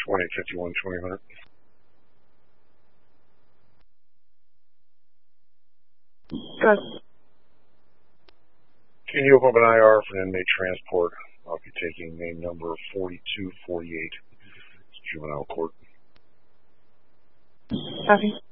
2851-2000. Good. Can you open up an IR for an inmate transport? I'll be taking name number 4248. It's juvenile court. Copy.